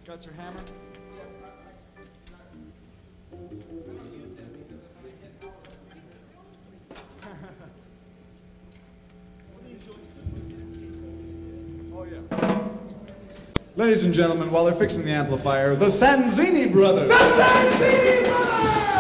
Got your hammer? Oh, yeah. Ladies and gentlemen, while they're fixing the amplifier, the Sanzini brothers! The Sanzini brothers!